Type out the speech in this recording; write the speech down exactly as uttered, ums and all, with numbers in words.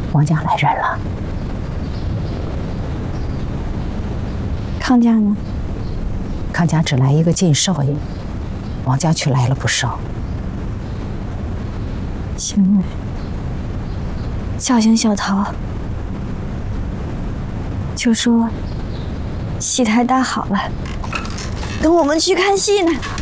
王家来人了。 康家呢？ 康家只来一个靳少爷，王家却来了不少。 行了，小邢、小桃，就说戏台搭好了，等我们去看戏呢。